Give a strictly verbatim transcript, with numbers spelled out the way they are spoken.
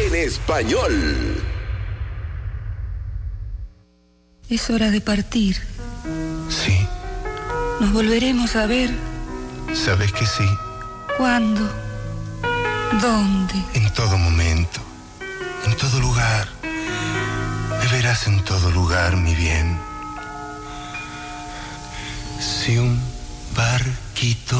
en español. Es hora de partir. Sí. ¿Nos volveremos a ver? Sabes que sí. ¿Cuándo? ¿Dónde? En todo momento, en todo lugar. Me verás en todo lugar, mi bien. Si un barquito